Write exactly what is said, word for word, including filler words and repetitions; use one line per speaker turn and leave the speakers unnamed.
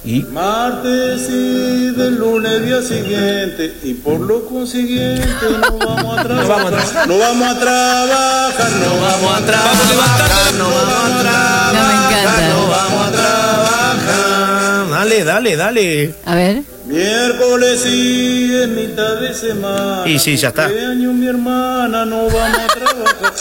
¿Y?
Martes y del lunes día siguiente, y por lo consiguiente no vamos a trabajar.
No vamos a trabajar.
No vamos a trabajar, no vamos a trabajar.
Vamos levantando.
No vamos a trabajar.
No, me encanta.
No vamos a trabajar.
Dale, dale, dale.
A ver.
Miércoles y en mitad de semana.
Y sí, ya está.
Cumpleaños mi hermana, no vamos a trabajar.